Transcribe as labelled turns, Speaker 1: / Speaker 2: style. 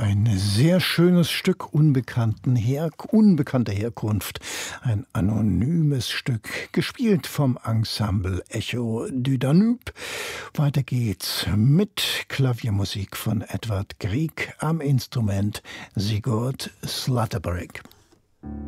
Speaker 1: Ein sehr schönes Stück unbekannter Herkunft. Ein anonymes Stück, gespielt vom Ensemble Echo du Danube. Weiter geht's mit Klaviermusik von Edvard Grieg am Instrument Sigurd Slatterbæk.